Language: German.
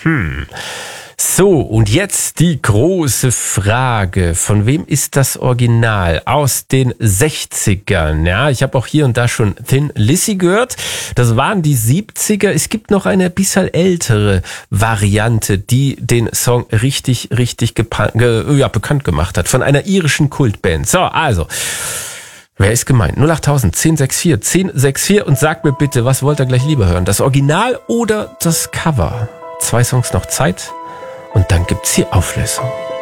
So, und jetzt die große Frage. Von wem ist das Original? Aus den 60ern. Ja, ich habe auch hier und da schon Thin Lizzy gehört. Das waren die 70er. Es gibt noch eine bisschen ältere Variante, die den Song richtig bekannt gemacht hat. Von einer irischen Kultband. So, also, wer ist gemeint? 08000 1064 1064 und sagt mir bitte, was wollt ihr gleich lieber hören? Das Original oder das Cover? 2 Songs noch Zeit. Und dann gibt's die Auflösung.